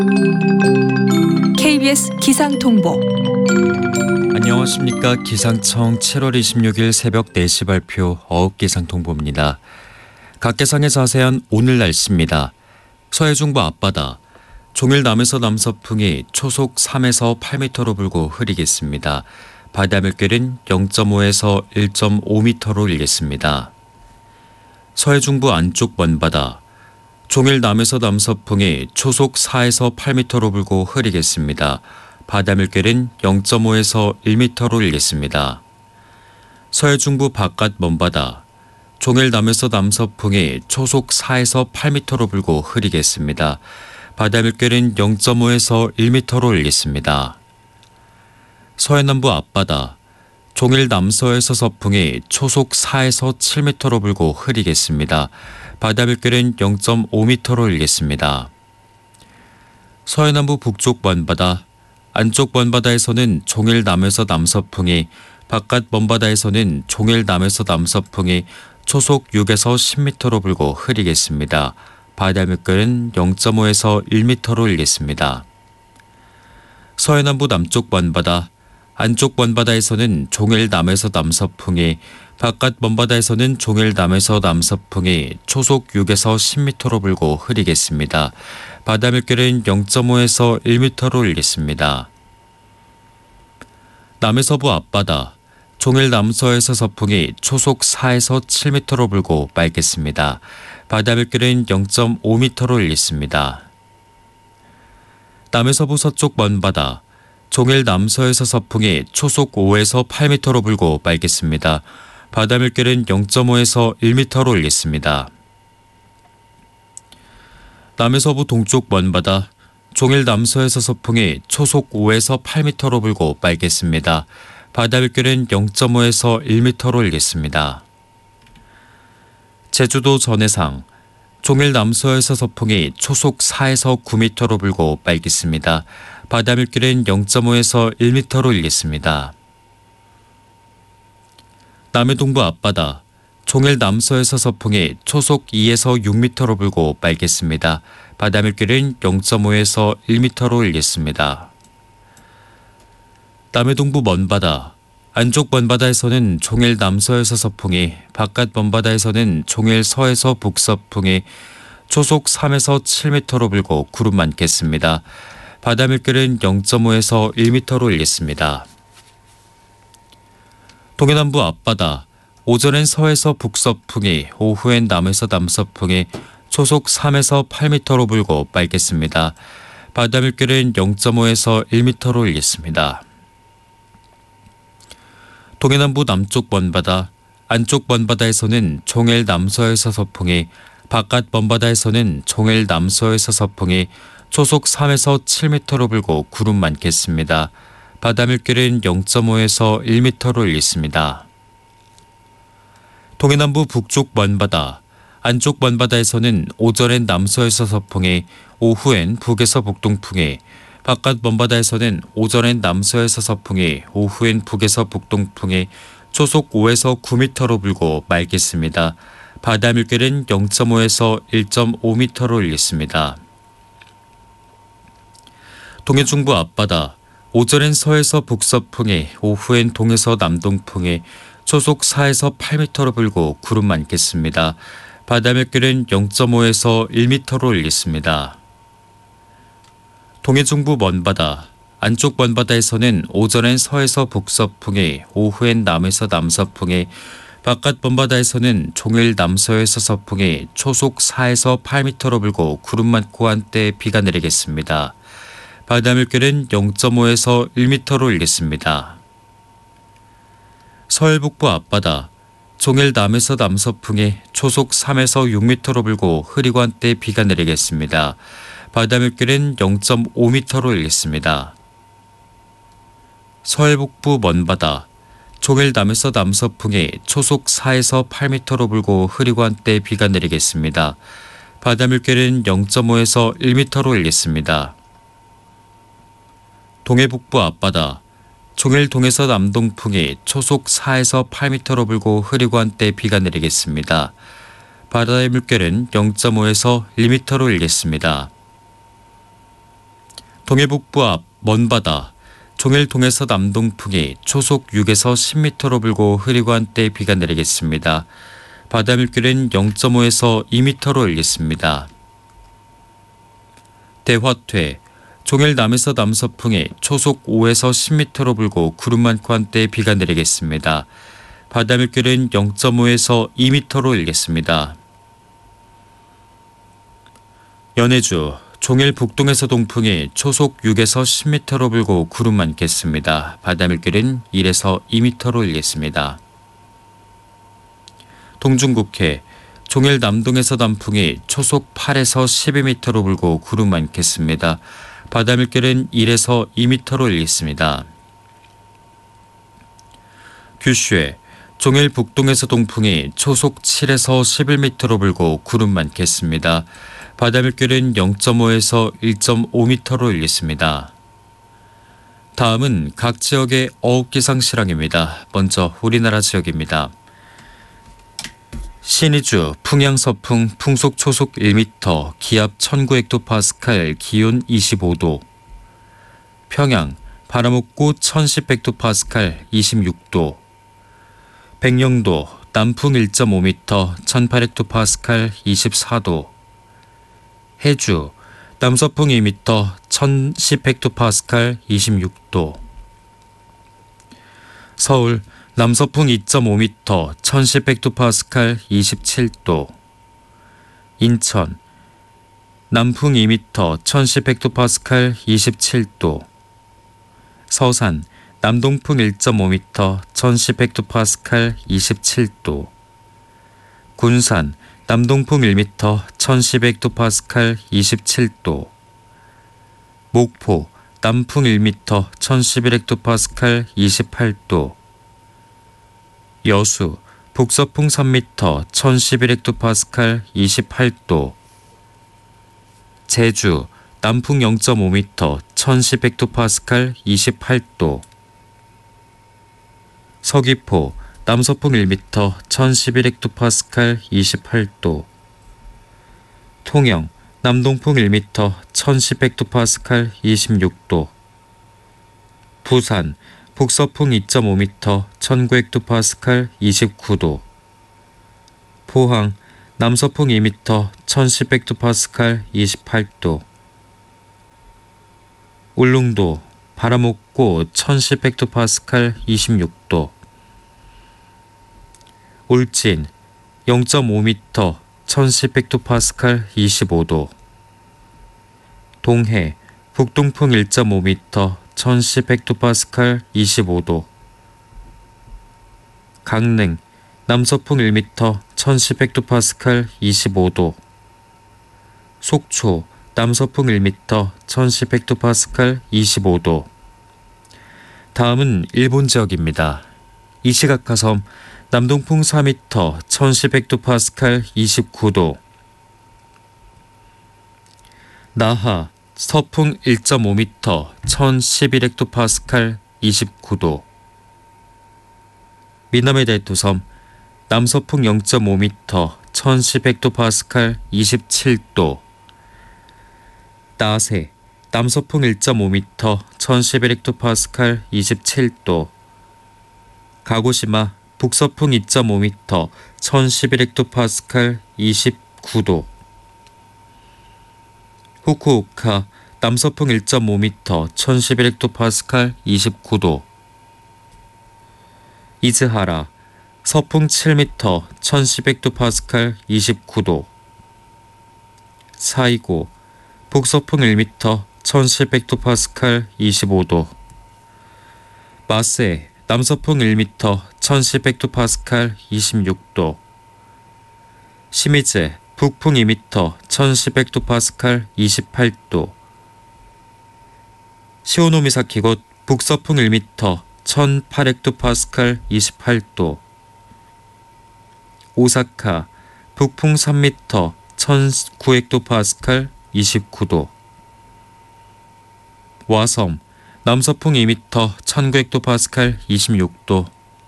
KBS 기상통보. 안녕하십니까. 기상청 7월 26일 새벽 4시 발표 어업기상통보입니다. 각계상의 자세한 오늘 날씨입니다. 서해중부 앞바다, 종일 남에서 남서풍이 초속 3에서 8m로 불고 흐리겠습니다. 바다 물결은 0.5에서 1.5m로 일겠습니다. 서해중부 안쪽 먼바다, 종일 남에서 남서풍이 초속 4에서 8m로 불고 흐리겠습니다. 바다 물결은 0.5에서 1m로 일겠습니다. 서해중부 바깥 먼바다, 종일 남에서 남서풍이 초속 4에서 8m로 불고 흐리겠습니다. 바다 물결은 0.5에서 1m로 일겠습니다. 서해남부 앞바다, 종일 남서에서 서풍이 초속 4에서 7m로 불고 흐리겠습니다. 바다 물결은 0.5m로 일겠습니다. 서해남부 북쪽 먼바다, 안쪽 먼바다에서는 종일 남에서 남서풍이, 바깥 먼바다에서는 종일 남에서 남서풍이 초속 6에서 10m로 불고 흐리겠습니다. 바다 물결은 0.5에서 1m로 일겠습니다. 서해남부 남쪽 먼바다, 안쪽 먼바다에서는 종일 남에서 남서풍이, 바깥 먼바다에서는 종일 남에서 남서풍이 초속 6에서 10m로 불고 흐리겠습니다. 바다 물결은 0.5에서 1m로 일겠습니다. 남해서부 앞바다, 종일 남서에서 서풍이 초속 4에서 7m로 불고 맑겠습니다. 바다 물결은 0.5m로 일겠습니다. 남해서부 서쪽 먼바다, 종일 남서에서 서풍이 초속 5에서 8m로 불고 맑겠습니다. 바다 물결은 0.5에서 1m로 일겠습니다. 남해서부 동쪽 먼바다, 종일 남서에서 서풍이 초속 5에서 8m로 불고 맑겠습니다. 바다 물결은 0.5에서 1m로 일겠습니다. 제주도 전해상, 종일 남서에서 서풍이 초속 4에서 9m로 불고 맑겠습니다. 바다 물결은 0.5에서 1m로 일겠습니다. 남해동부 앞바다, 종일 남서에서 서풍이 초속 2에서 6m로 불고 맑겠습니다. 바다 물결은 0.5에서 1m로 일겠습니다. 남해동부 먼바다, 안쪽 먼바다에서는 종일 남서에서 서풍이, 바깥 먼바다에서는 종일 서에서 북서풍이 초속 3에서 7m로 불고 구름 많겠습니다. 바다 물결은 0.5에서 1m로 일겠습니다. 동해남부 앞바다, 오전엔 서에서 북서풍이, 오후엔 남에서 남서풍이 초속 3에서 8m로 불고 맑겠습니다. 바다 물결은 0.5에서 1m로 일겠습니다. 동해남부 남쪽 먼바다, 안쪽 먼바다에서는 종일 남서에서 서풍이, 바깥 먼바다에서는 종일 남서에서 서풍이 초속 3에서 7m로 불고 구름 많겠습니다. 바다 물결은 0.5에서 1m로 일겠습니다. 동해남부 북쪽 먼바다, 안쪽 먼바다에서는 오전엔 남서에서 서풍이, 오후엔 북에서 북동풍이, 바깥 먼바다에서는 오전엔 남서에서 서풍이, 오후엔 북에서 북동풍이 초속 5에서 9m로 불고 맑겠습니다. 바다 물결은 0.5에서 1.5m로 일겠습니다. 동해중부 앞바다, 오전엔 서에서 북서풍이, 오후엔 동에서 남동풍이 초속 4에서 8m로 불고 구름 많겠습니다. 바다 물결은 0.5에서 1m로 일겠습니다. 동해중부 먼바다, 안쪽 먼바다에서는 오전엔 서에서 북서풍이, 오후엔 남에서 남서풍이, 바깥 먼바다에서는 종일 남서에서 서풍이 초속 4에서 8m로 불고 구름 많고 한때 비가 내리겠습니다. 바다 물결은 0.5에서 1m로 일겠습니다. 서해 북부 앞바다, 종일 남에서 남서풍이 초속 3에서 6m로 불고 흐리고 한때 비가 내리겠습니다. 바다 물결은 0.5m로 일겠습니다. 서해 북부 먼바다, 종일 남에서 남서풍이 초속 4에서 8m로 불고 흐리고 한때 비가 내리겠습니다. 바다 물결은 0.5에서 1m로 일겠습니다. 동해북부 앞바다, 종일 동에서 남동풍이 초속 4에서 8m로 불고 흐리고 한때 비가 내리겠습니다. 바다의 물결은 0.5에서 1m로 일겠습니다. 동해 북부 앞 먼바다, 종일 동에서 남동풍이 초속 6에서 10m로 불고 흐리고 한때 비가 내리겠습니다. 바다 물결은 0.5에서 2m로 일겠습니다. 대화퇴, 종일 남에서 남서풍이 초속 5에서 10m로 불고 구름 많고 한때 비가 내리겠습니다. 바다 물결은 0.5에서 2m로 일겠습니다. 연해주, 종일 북동에서 동풍이 초속 6에서 10m로 불고 구름 많겠습니다. 바다 물결은 1에서 2m로 일겠습니다. 동중국해, 종일 남동에서 남풍이 초속 8에서 12m로 불고 구름 많겠습니다. 바다 물결은 1에서 2m로 일겠습니다. 규슈에, 종일 북동에서 동풍이 초속 7에서 11m로 불고 구름 많겠습니다. 바다 물결은 0.5에서 1.5m로 일겠습니다. 다음은 각 지역의 어업기상 실황입니다. 먼저 우리나라 지역입니다. 신의주 풍양서풍 풍속 초속 1m, 기압 1900헥토파스칼, 기온 25도. 평양 바람옥구 1110헥토파스칼, 26도. 백령도 남풍 1.5m, 1800헥토파스칼, 24도. 해주 남서풍 2m, 1010헥토파스칼, 26도. 서울 남서풍 2.5m, 1010헥토파스칼, 27도. 인천 남풍 2m, 1010헥토파스칼, 27도. 서산 남동풍 1.5m, 1010헥토파스칼, 27도. 군산 남동풍 1m, 1010헥토파스칼, 27도. 목포 남풍 1m, 1011헥토파스칼, 28도. 여수 북서풍 3m, 1011헥토파스칼, 28도. 제주 남풍 0.5m, 1010헥토파스칼, 28도. 서귀포 남서풍 1m, 1011헥토파스칼, 28도. 통영 남동풍 1m, 1010헥토파스칼, 26도. 부산 북서풍 2.5m, 1900헥토파스칼, 29도. 포항 남서풍 2m, 1010헥토파스칼, 28도. 울릉도 바람옥고 1010헥토파스칼, 26도. 울진 0.5m, 1010헥토파스칼, 25도. 동해 북동풍 1.5m, 1010헥토파스칼, 25도. 강릉 남서풍 1m, 1010헥토파스칼, 25도. 속초 남서풍 1m, 1010헥토파스칼, 25도. 다음은 일본 지역입니다. 이시가카섬 남동풍 4m, 1010헥토파스칼, 29도. 나하 서풍 1.5m, 1011헥토파스칼, 29도. 미나미 대토섬 남서풍 0.5m, 1010헥토파스칼, 27도. 나세 남서풍 1.5m, 1011헥토파스칼, 27도. 가고시마 북서풍 2.5m, 1011헥토파스칼, 29도. 후쿠오카 남서풍 1.5m, 1011헥토파스칼, 29도. 이즈하라 서풍 7m, 1010헥토파스칼, 29도. 사이고 북서풍 1m, 1010헥토파스칼, 25도. 마세 남서풍 1m, 1010헥토파스칼, 26도. 시미즈 북풍 2m, 1010헥토파스칼, 28도. 시오노미사키곳 북서풍 1m, 1008헥토파스칼, 28도. 오사카 북풍 3m, 1009헥토파스칼, 29도. 와섬 남서풍 2m, 1009헥토파스칼, 26도.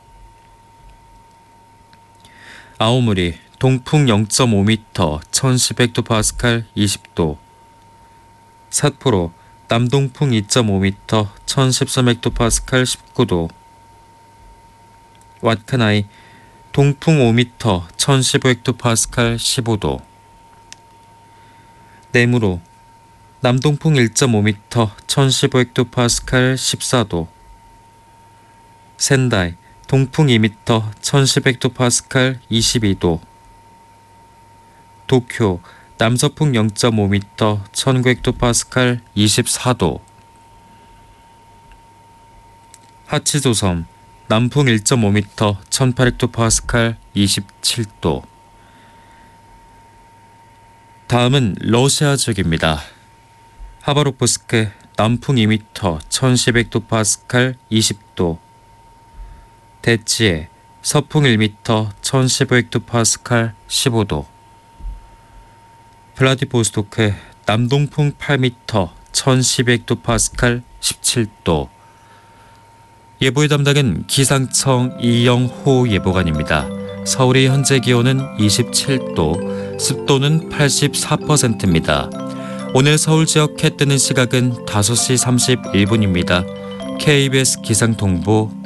아오모리 동풍 0.5m, 1010헥토파스칼, 20도. 삿포로 남동풍 2.5m 1013헥토파스칼 19도. 왓카나이 동풍 5m 1015헥토파스칼 15도. 네무로 남동풍 1.5m 1015헥토파스칼 14도. 센다이 동풍 2m 1010헥토파스칼 22도. 도쿄 남서풍 0.5m 1900헥토파스칼 24도. 하치조섬 남풍 1.5m 1800헥토파스칼 27도. 다음은 러시아 지역입니다. 하바롭스크 남풍 2m 1010헥토파스칼 20도. 대치에 서풍 1m 1015헥토파스칼 15도. 블라디보스토크 남동풍 8m 1012헥토파스칼 17도. 예보의 담당은 기상청 이영호 예보관입니다. 서울의 현재 기온은 27도, 습도는 84%입니다. 오늘 서울 지역 해 뜨는 시각은 5시 31분입니다. KBS 기상통보